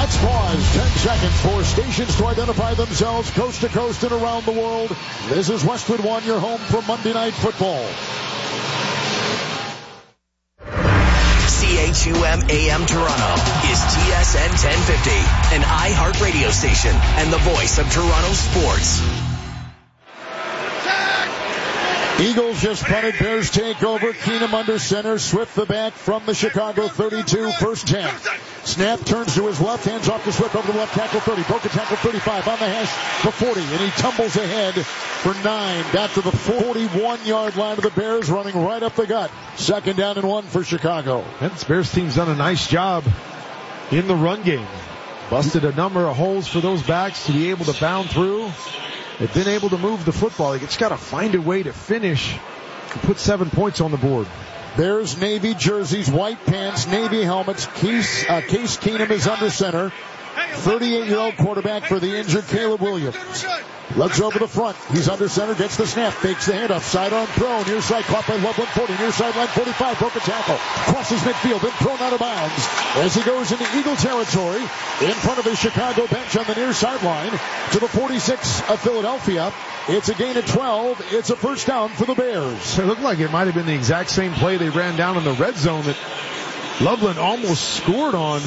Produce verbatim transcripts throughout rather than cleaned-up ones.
Let's pause ten seconds for stations to identify themselves coast to coast and around the world. This is Westwood One, your home for Monday Night Football. C H U M A M Toronto is T S N ten fifty, an iHeart radio station and the voice of Toronto sports. Eagles just punted. Bears take over. Keenum under center. Swift the back from the Chicago thirty-two. First ten. Snap turns to his left. Hands off to Swift over the left tackle thirty. Broken tackle thirty-five. On the hash to forty. And he tumbles ahead for nine. Got to the forty-one-yard line of the Bears, running right up the gut. Second down and one for Chicago. And this Bears team's done a nice job in the run game. Busted a number of holes for those backs to be able to bound through. They've been able to move the football. They just got to find a way to finish and put seven points on the board. Bears Navy jerseys, white pants, Navy helmets. Case, uh, Case Keenum is under center. thirty-eight-year-old quarterback for the injured Caleb Williams. Looks over the front. He's under center, gets the snap, fakes the handoff, sidearm throw, near side caught by Loveland, forty, near sideline forty-five, broken tackle, crosses midfield, then thrown out of bounds as he goes into Eagle territory in front of the Chicago bench on the near sideline to the forty-six of Philadelphia. It's a gain of twelve. It's a first down for the Bears. It looked like it might have been the exact same play they ran down in the red zone that Loveland almost scored on.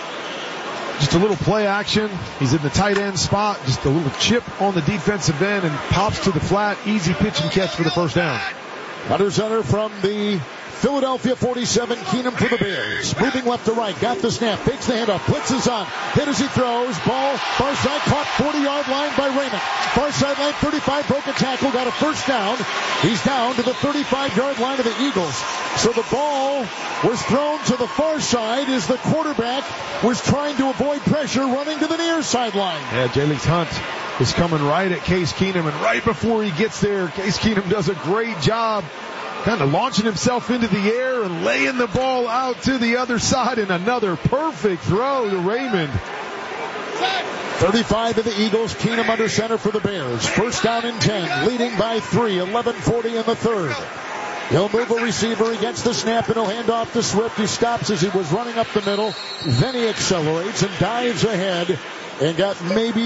Just a little play action. He's in the tight end spot. Just a little chip on the defensive end and pops to the flat. Easy pitch and catch for the first down. Under center from the Philadelphia forty-seven, Keenum for the Bears. Moving left to right. Got the snap. Fakes the handoff. Blitzes on. Hit as he throws. Ball far side. Caught forty-yard line by Raymond. Far sideline thirty-five. Broken tackle. Got a first down. He's down to the thirty-five-yard line of the Eagles. So the ball was thrown to the far side as the quarterback was trying to avoid pressure, running to the near sideline. Yeah, Jalix Hunt is coming right at Case Keenum, and right before he gets there, Case Keenum does a great job kind of launching himself into the air and laying the ball out to the other side, and another perfect throw to Raymond. thirty-five of the Eagles, Keenum under center for the Bears. First down and ten, leading by three, eleven forty in the third. He'll move a receiver against the snap, and he'll hand off to Swift. He stops as he was running up the middle. Then he accelerates and dives ahead and got maybe